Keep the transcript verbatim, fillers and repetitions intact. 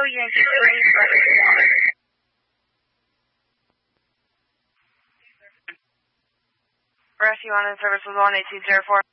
Echo Yankee three, Rescue on in service was one eight two zero four.